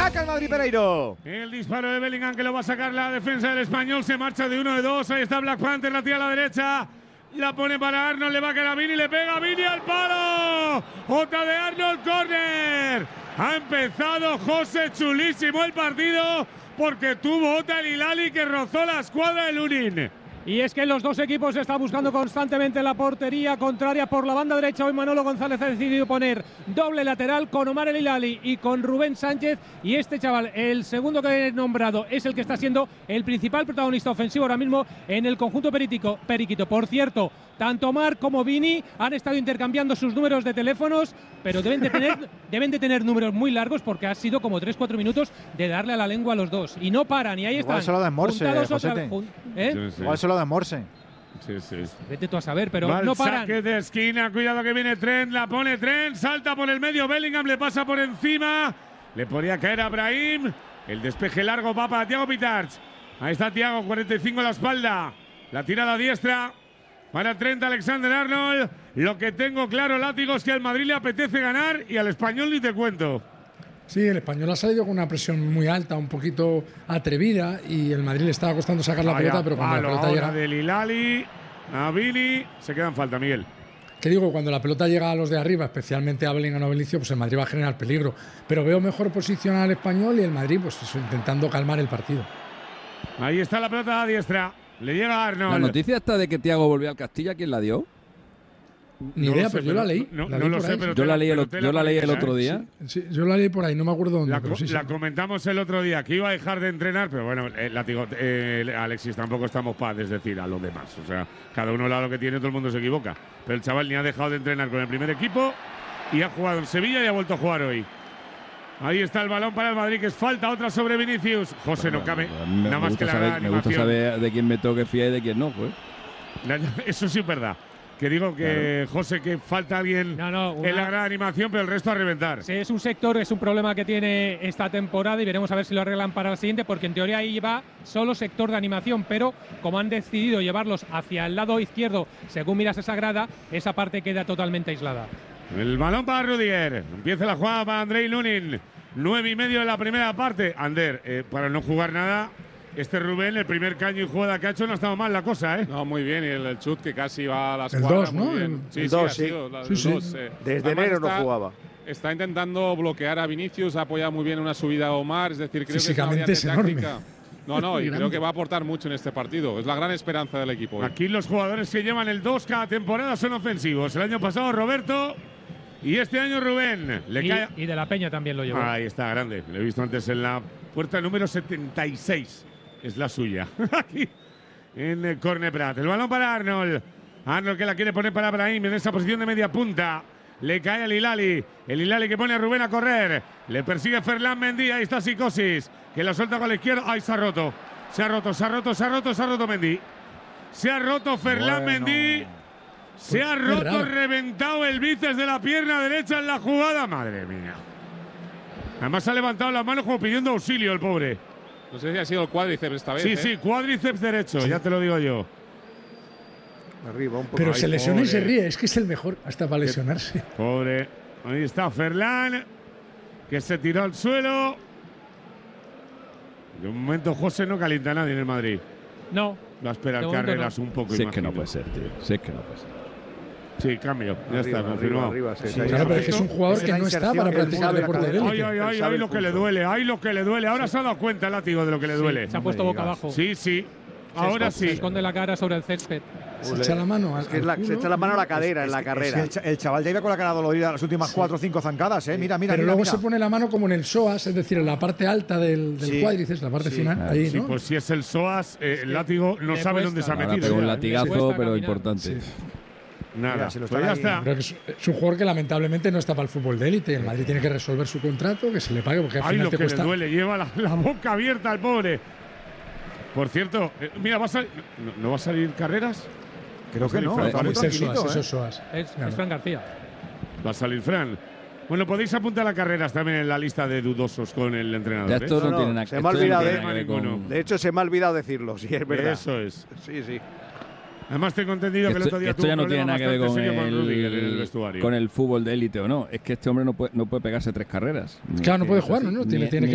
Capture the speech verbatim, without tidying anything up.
Saca el Madrid Pereiro. El disparo de Bellingham que lo va a sacar la defensa del Español. Se marcha de uno de dos. Ahí está Black Panther, la tira a la derecha. La pone para Arnold, le va a quedar a Vini, le pega a Vini al palo. Otra de Arnold, córner. Ha empezado José chulísimo el partido porque tuvo otra el Hilali que rozó la escuadra de Lunin. Y es que los dos equipos están buscando constantemente la portería contraria por la banda derecha. Hoy Manolo González ha decidido poner doble lateral con Omar El Hilali y con Rubén Sánchez. Y este chaval, el segundo que he nombrado, es el que está siendo el principal protagonista ofensivo ahora mismo en el conjunto periquito. periquito. Por cierto, tanto Omar como Vini han estado intercambiando sus números de teléfonos, pero deben de tener, deben de tener números muy largos porque ha sido como tres cuatro minutos de darle a la lengua a los dos. Y no paran, y ahí Igual están. se lo da en Morse, otra vez, ¿eh? Sí, sí. Igual se lo da en Morse. Sí, sí. Vete tú a saber, pero Va no el paran. saque de esquina, cuidado que viene Trent, la pone Trent, salta por el medio, Bellingham le pasa por encima, le podría caer a Brahim, el despeje largo va para Thiago Pitarch. Ahí está Thiago, cuarenta y cinco en la espalda, la tira a la diestra para Trent Alexander-Arnold. Lo que tengo claro, látigo, es que al Madrid le apetece ganar y al Español ni te cuento. Sí, el Español ha salido con una presión muy alta, un poquito atrevida, y el Madrid le estaba costando sacar la Vaya, pelota, pero cuando la pelota ahora llega… del Hilali a Vini, se queda en falta, Miguel. Que digo, cuando la pelota llega a los de arriba, especialmente a Bellingham o a Benicio, pues el Madrid va a generar peligro. Pero veo mejor posicionado al Español y el Madrid pues eso, intentando calmar el partido. Ahí está la pelota a diestra, le llega a Arnold. La noticia esta de que Thiago volvió al Castilla, ¿quién la dio? Ni No idea, lo sé, pero yo la leí. No, la no leí lo por sé, ahí. pero Yo te la leí el, pero ot- te yo la leí el manejas, otro ¿eh? día. Sí, yo la leí por ahí, no me acuerdo dónde. La, pero sí, sí. la comentamos el otro día, que iba a dejar de entrenar, pero bueno, eh, látigo, eh, Alexis, tampoco estamos para desdecir a los demás. O sea, cada uno lo que tiene, todo el mundo se equivoca. Pero el chaval ni ha dejado de entrenar con el primer equipo y ha jugado en Sevilla y ha vuelto a jugar hoy. Ahí está el balón para el Madrid, que es falta, otra sobre Vinicius. José, no cabe Me, nada me más que gusta la saber, me gusta animación. saber de quién me toque fiar y de quién no, pues. Eso sí es verdad. Que digo que, claro, José, que falta alguien No, no, una- en la gran animación, pero el resto a reventar. Sí, es un sector, es un problema que tiene esta temporada y veremos a ver si lo arreglan para la siguiente, porque en teoría ahí va solo sector de animación, pero como han decidido llevarlos hacia el lado izquierdo, según miras esa grada, esa parte queda totalmente aislada. El balón para Rudiger. Empieza la jugada para Andrei Lunin. Nueve y medio de la primera parte. Ander, eh, para no jugar nada, este Rubén, el primer caño y jugada que ha hecho, no ha estado mal la cosa, ¿eh? No, muy bien. Y el, el chut que casi va a las El cuadras, dos, muy ¿no? bien. El- Sí, el sí, dos, ha sí. sido la- Sí, el sí. dos, eh. Desde Además enero no está- jugaba. Está intentando bloquear a Vinicius, ha apoyado muy bien una subida a Omar, es decir, creo Físicamente que es es una enorme. variante táctica. No, no, y Muy creo grande. que va a aportar mucho en este partido. Es la gran esperanza del equipo hoy. Aquí los jugadores que llevan el dos cada temporada son ofensivos. El año pasado Roberto y este año Rubén. Le Y, cae. y de la Peña también lo llevó. Ahí está, grande. Lo he visto antes en la puerta número setenta y seis. Es la suya. Aquí en el Corne Prat. El balón para Arnold. Arnold que la quiere poner para Brahim en esa posición de media punta. Le cae al Hilali. El Hilali que pone a Rubén a correr. Le persigue Ferland Mendy. Ahí está Psicosis. Que la suelta con la izquierda. Ahí se ha roto. Se ha roto, se ha roto, se ha roto, se ha roto Mendy. Se ha roto Ferland Bueno. Mendy. Se ha Qué roto, raro. reventado el bíceps de la pierna derecha en la jugada. Madre mía. Además ha levantado las manos como pidiendo auxilio el pobre. No sé si ha sido el cuádriceps esta vez. Sí, ¿eh? sí, cuádriceps derecho, ya te lo digo yo. Arriba, un poco. Pero Ay, se lesiona y se pobre. ríe, es que es el mejor hasta para lesionarse. Pobre. Ahí está Ferland, que se tiró al suelo. De un momento José no calienta a nadie en el Madrid. No, Va a esperar De momento carreras no. un poco. Si es que no imagino. puede ser, tío. Si es que no puede ser. Sí, cambio. Ya Arriba, está, confirmado. arriba, arriba, sí, Sí, sí, Claro, pero es que es un jugador Esa que es la no está inserción, para él practicar sabe la deporte de cadera. Ay, élite. ay, Él ay, sabe ay, lo el que le pulso. duele, ay, lo que le duele. Ahora se ha dado cuenta el látigo de lo que le duele. se ha puesto me boca digas. abajo. Sí, sí. Se Ahora esconde- Se sí. esconde la cara sobre el césped. Se echa la mano al, Es que es al la- culo. se echa la mano a la cadera Es en la que- carrera. es que el, cha- el chaval ya iba con la cara dolorida las últimas cuatro o cinco zancadas, ¿eh? Mira, mira, Pero mira. luego mira. se pone la mano como en el psoas, es decir, en la parte alta del, del Sí, cuádriceps, la parte sí. final, ahí, Sí, ¿no? pues si es el psoas, eh, el látigo no le sabe cuesta, dónde se ha ahora Ahora metido. pegó un ya, latigazo, le cuesta pero caminar. importante. Sí. Nada, Mira, si lo pues están ya ahí. está. Creo que es, es un jugador que lamentablemente no está para el fútbol de élite. El Madrid tiene que resolver su contrato, que se le pague, porque al Ay, final lo te que le cuesta. duele, lleva la, la boca abierta al pobre. Por cierto, eh, mira, va a salir, ¿no, no va a salir carreras? Creo que no. Fran, Está muy Es el psoas, tranquilito, es el ¿eh? psoas. Es, Claro. es Fran García. Va a salir Fran. Bueno, podéis apuntar a carreras también en la lista de dudosos con el entrenador. Ya ¿eh? esto no, No, no, tiene nada se esto me ha ya no olvidado tiene de- nada que ver con- ninguno. De hecho, se me ha olvidado decirlo, sí, es verdad. Eso es. Sí, sí. Además, tengo entendido que el Esto, otro día esto tuvo ya un no tiene problema nada que ver con bastante serio con Rudiger en el el, vestuario. con el fútbol de élite o no. Es que este hombre no puede, no puede pegarse tres carreras. Claro, no Que puede es jugar, así. ¿no? Tiene- Ni- tiene ni